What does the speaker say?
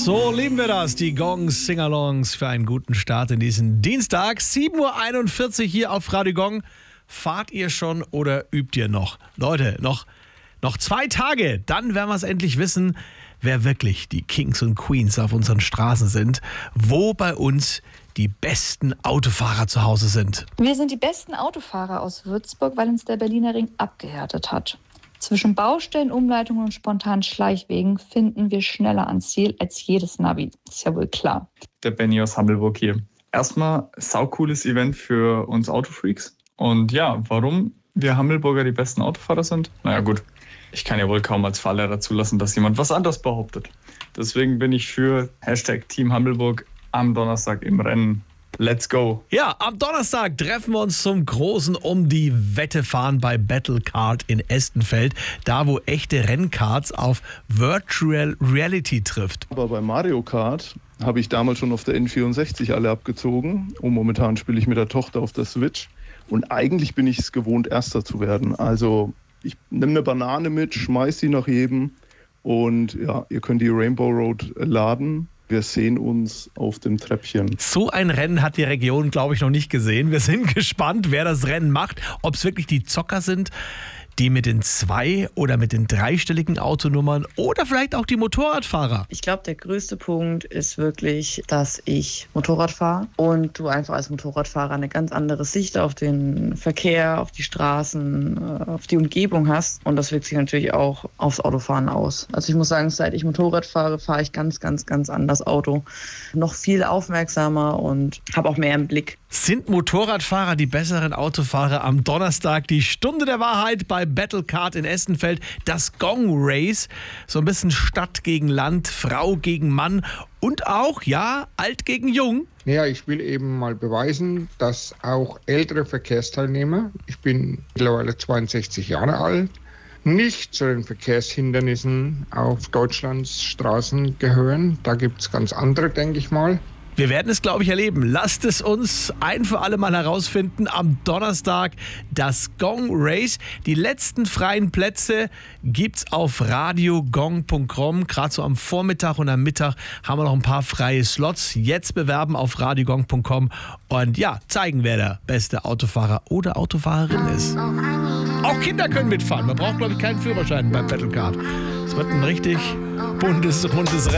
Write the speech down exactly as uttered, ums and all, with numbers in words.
So lieben wir das, die Gongs Singalongs für einen guten Start in diesen Dienstag. sieben Uhr einundvierzig hier auf Radio Gong. Fahrt ihr schon oder übt ihr noch? Leute, noch, noch zwei Tage, dann werden wir es endlich wissen, wer wirklich die Kings und Queens auf unseren Straßen sind, wo bei uns die besten Autofahrer zu Hause sind. Wir sind die besten Autofahrer aus Würzburg, weil uns der Berliner Ring abgehärtet hat. Zwischen Baustellen, Umleitungen und spontanen Schleichwegen finden wir schneller ans Ziel als jedes Navi. Ist ja wohl klar. Der Benny aus Hammelburg hier. Erstmal saucooles Event für uns Autofreaks. Und ja, warum wir Hammelburger die besten Autofahrer sind? Naja gut, ich kann ja wohl kaum als Fahrlehrer zulassen, dass jemand was anderes behauptet. Deswegen bin ich für Hashtag Team Hammelburg am Donnerstag im Rennen. Let's go! Ja, am Donnerstag treffen wir uns zum großen Um die Wette fahren bei Battlecard in Estenfeld. Da, wo echte Rennkarts auf Virtual Reality trifft. Aber bei Mario Kart habe ich damals schon auf der N vierundsechzig alle abgezogen. Und momentan spiele ich mit der Tochter auf der Switch. Und eigentlich bin ich es gewohnt, Erster zu werden. Also ich nehme eine Banane mit, schmeiß sie nach jedem. Und ja, ihr könnt die Rainbow Road laden. Wir sehen uns auf dem Treppchen. So ein Rennen hat die Region, glaube ich, noch nicht gesehen. Wir sind gespannt, wer das Rennen macht. Ob es wirklich die Zocker sind, die mit den zwei- oder mit den dreistelligen Autonummern oder vielleicht auch die Motorradfahrer. Ich glaube, der größte Punkt ist wirklich, dass ich Motorrad fahre und du einfach als Motorradfahrer eine ganz andere Sicht auf den Verkehr, auf die Straßen, auf die Umgebung hast. Und das wirkt sich natürlich auch aufs Autofahren aus. Also ich muss sagen, seit ich Motorrad fahre, fahre ich ganz, ganz, ganz anders Auto. Noch viel aufmerksamer und habe auch mehr im Blick. Sind Motorradfahrer die besseren Autofahrer? Am Donnerstag die Stunde der Wahrheit bei Battlecard in Estenfeld. Das Gong Race. So ein bisschen Stadt gegen Land, Frau gegen Mann und auch, ja, alt gegen jung. Ja, ich will eben mal beweisen, dass auch ältere Verkehrsteilnehmer, ich bin mittlerweile zweiundsechzig Jahre alt, nicht zu den Verkehrshindernissen auf Deutschlands Straßen gehören. Da gibt es ganz andere, denke ich mal. Wir werden es, glaube ich, erleben. Lasst es uns ein für alle Mal herausfinden. Am Donnerstag das Gong Race. Die letzten freien Plätze gibt's auf radio gong punkt com. Gerade so am Vormittag und am Mittag haben wir noch ein paar freie Slots. Jetzt bewerben auf radio gong punkt com und ja, zeigen, wer der beste Autofahrer oder Autofahrerin ist. Auch Kinder können mitfahren. Man braucht, glaube ich, keinen Führerschein beim Battlecard. Es wird ein richtig buntes, rundes Rennen.